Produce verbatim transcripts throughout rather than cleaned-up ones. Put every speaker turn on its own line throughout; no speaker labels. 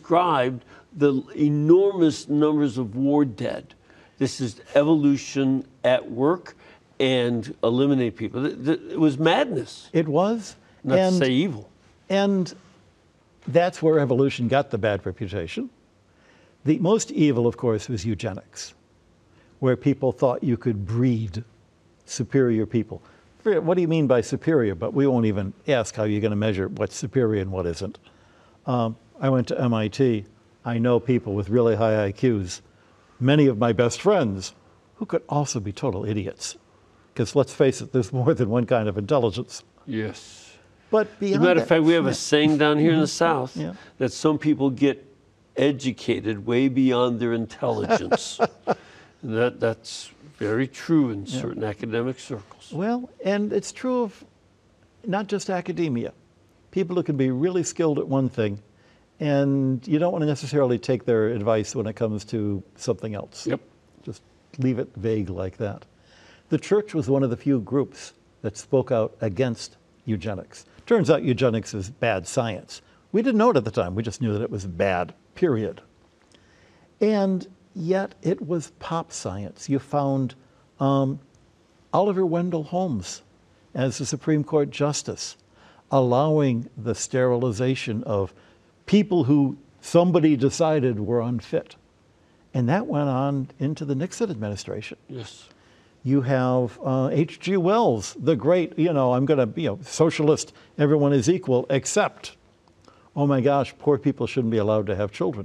described the enormous numbers of war dead. This is evolution at work, and eliminate people. It was madness.
It was.
Not
and,
to say evil.
And that's where evolution got the bad reputation. The most evil, of course, was eugenics, where people thought you could breed superior people. What do you mean by superior? But we won't even ask how you're going to measure what's superior and what isn't. Um, I went to M I T. I know people with really high I Qs, many of my best friends, who could also be total idiots. Because let's face it, there's more than one kind of intelligence.
Yes.
But beyond
As a matter
that,
of fact, we have
yeah.
a saying down here in the South
Yeah.
that some people get educated way beyond their intelligence. And that, that's very true in
Yeah.
certain academic circles.
Well, and it's true of not just academia. People who can be really skilled at one thing, and you don't want to necessarily take their advice when it comes to something else.
Yep.
Just leave it vague like that. The church was one of the few groups that spoke out against eugenics. Turns out eugenics is bad science. We didn't know it at the time. We just knew that it was bad, period. And yet it was pop science. You found um, Oliver Wendell Holmes as the Supreme Court Justice, allowing the sterilization of people who somebody decided were unfit. And that went on into the Nixon administration.
Yes.
You have uh, H G Wells, the great, you know, I'm going to be a socialist, everyone is equal, except, oh my gosh, poor people shouldn't be allowed to have children.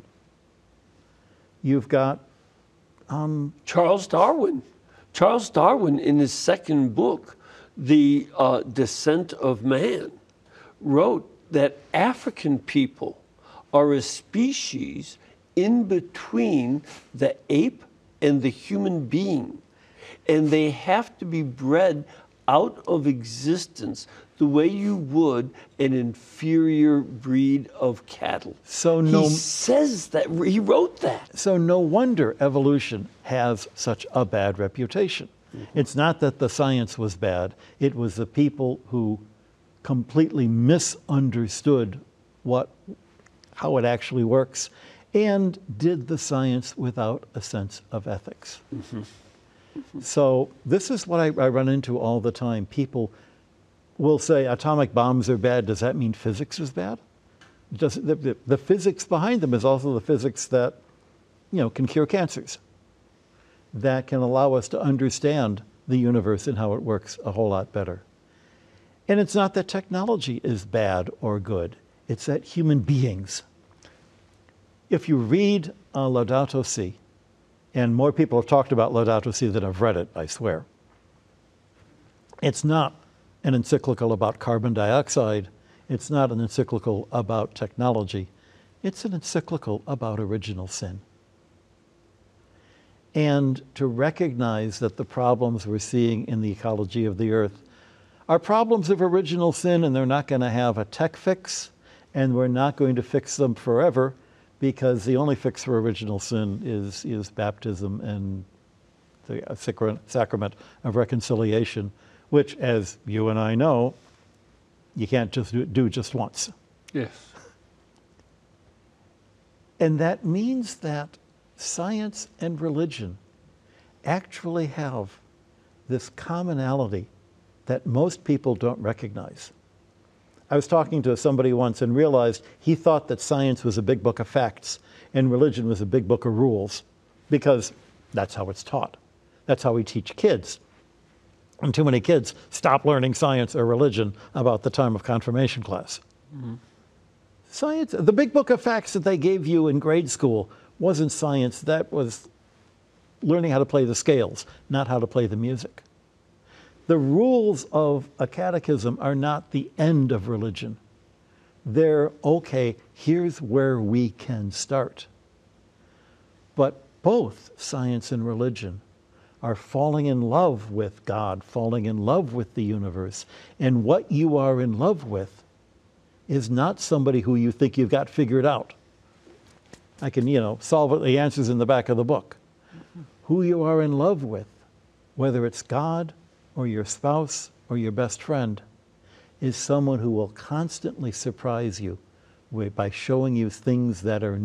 You've got um,
Charles Darwin. Charles Darwin, in his second book, The uh, Descent of Man, wrote that African people are a species in between the ape and the human being. And they have to be bred out of existence the way you would an inferior breed of cattle.
So no,
he says that, he wrote that.
So no wonder evolution has such a bad reputation. Mm-hmm. It's not that the science was bad, it was the people who completely misunderstood what, how it actually works and did the science without a sense of ethics. Mm-hmm. So this is what I, I run into all the time. People will say atomic bombs are bad. Does that mean physics is bad? Does, the, the, the physics behind them is also the physics that, you know, can cure cancers, that can allow us to understand the universe and how it works a whole lot better. And it's not that technology is bad or good. It's that human beings. If you read uh, Laudato Si', and more people have talked about Laudato Si' than have read it, I swear. It's not an encyclical about carbon dioxide. It's not an encyclical about technology. It's an encyclical about original sin. And to recognize that the problems we're seeing in the ecology of the earth are problems of original sin, and they're not going to have a tech fix, and we're not going to fix them forever, because the only fix for original sin is, is baptism and the sacrament of reconciliation, which, as you and I know, you can't just do, do just once.
Yes.
And that means that science and religion actually have this commonality that most people don't recognize. I was talking to somebody once and realized he thought that science was a big book of facts and religion was a big book of rules, because that's how it's taught. That's how we teach kids. And too many kids stop learning science or religion about the time of confirmation class. Mm-hmm. Science, the big book of facts that they gave you in grade school wasn't science. That was learning how to play the scales, not how to play the music. The rules of a catechism are not the end of religion. They're, okay, here's where we can start. But both science and religion are falling in love with God, falling in love with the universe. And what you are in love with is not somebody who you think you've got figured out. I can, you know, solve it, the answers in the back of the book. Mm-hmm. Who you are in love with, whether it's God or your spouse or your best friend, is someone who will constantly surprise you by showing you things that are